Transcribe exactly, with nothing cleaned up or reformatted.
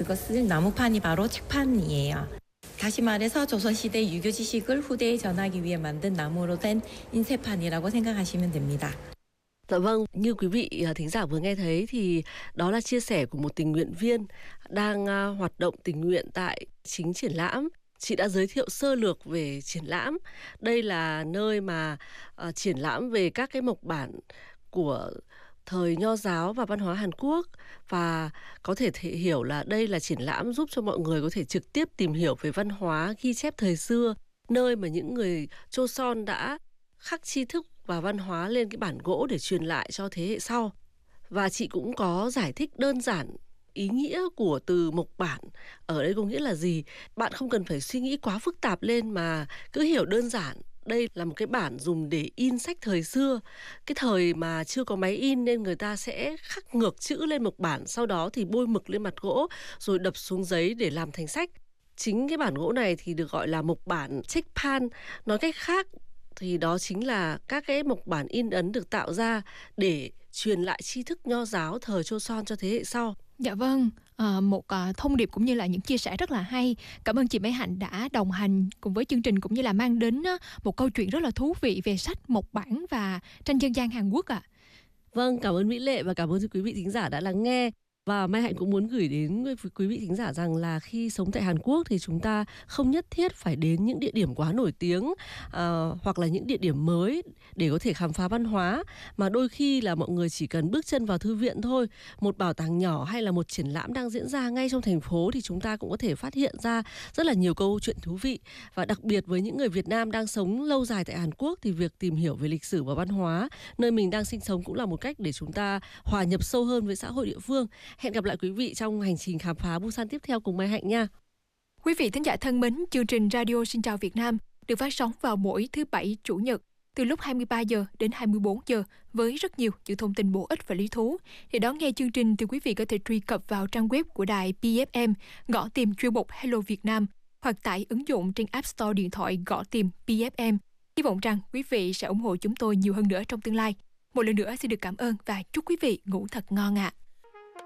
그것은 나무판이 바로 책판이에요. 다시 말해서 조선시대 유교 지식을 후대에 전하기 위해 만든 나무로 된 인쇄판이라고 생각하시면 됩니다. Dạ vâng, như quý vị thính giả vừa nghe thấy thì đó là chia sẻ của một tình nguyện viên đang uh, hoạt động tình nguyện tại chính triển lãm. Chị đã giới thiệu sơ lược về triển lãm. Đây là nơi mà uh, triển lãm về các cái mộc bản của thời Nho giáo và văn hóa Hàn Quốc, và có thể thể hiểu là đây là triển lãm giúp cho mọi người có thể trực tiếp tìm hiểu về văn hóa ghi chép thời xưa, nơi mà những người Joseon đã khắc tri thức và văn hóa lên cái bản gỗ để truyền lại cho thế hệ sau. Và chị cũng có giải thích đơn giản ý nghĩa của từ mộc bản ở đây có nghĩa là gì. Bạn không cần phải suy nghĩ quá phức tạp lên mà cứ hiểu đơn giản. Đây là một cái bản dùng để in sách thời xưa. Cái thời mà chưa có máy in nên người ta sẽ khắc ngược chữ lên mộc bản, sau đó thì bôi mực lên mặt gỗ rồi đập xuống giấy để làm thành sách. Chính cái bản gỗ này thì được gọi là mộc bản 책판. Nói cách khác thì đó chính là các cái mộc bản in ấn được tạo ra để truyền lại tri thức Nho giáo thời Joseon cho thế hệ sau. Dạ vâng, à, một à, thông điệp cũng như là những chia sẻ rất là hay. Cảm ơn chị Mai Hạnh đã đồng hành cùng với chương trình cũng như là mang đến á, một câu chuyện rất là thú vị về sách mộc bản và tranh dân gian Hàn Quốc ạ. À. Vâng, cảm ơn Mỹ Lệ và cảm ơn quý vị thính giả đã lắng nghe. Và Mai Hạnh cũng muốn gửi đến với quý vị thính giả rằng là khi sống tại Hàn Quốc thì chúng ta không nhất thiết phải đến những địa điểm quá nổi tiếng uh, hoặc là những địa điểm mới để có thể khám phá văn hóa, mà đôi khi là mọi người chỉ cần bước chân vào thư viện thôi, một bảo tàng nhỏ hay là một triển lãm đang diễn ra ngay trong thành phố thì chúng ta cũng có thể phát hiện ra rất là nhiều câu chuyện thú vị. Và đặc biệt với những người Việt Nam đang sống lâu dài tại Hàn Quốc thì việc tìm hiểu về lịch sử và văn hóa nơi mình đang sinh sống cũng là một cách để chúng ta hòa nhập sâu hơn với xã hội địa phương. Hẹn gặp lại quý vị trong hành trình khám phá Busan tiếp theo cùng Mai Hạnh nha. Quý vị thính giả thân mến, chương trình Radio Xin Chào Việt Nam được phát sóng vào mỗi thứ Bảy, Chủ nhật từ lúc hai mươi ba giờ đến hai mươi bốn giờ với rất nhiều những thông tin bổ ích và lý thú. Để đón nghe chương trình thì quý vị có thể truy cập vào trang web của đài pê ép em, gõ tìm chuyên mục Hello Việt Nam hoặc tải ứng dụng trên App Store điện thoại gõ tìm pê ép em. Hy vọng rằng quý vị sẽ ủng hộ chúng tôi nhiều hơn nữa trong tương lai. Một lần nữa xin được cảm ơn và chúc quý vị ngủ thật ngon ạ. À.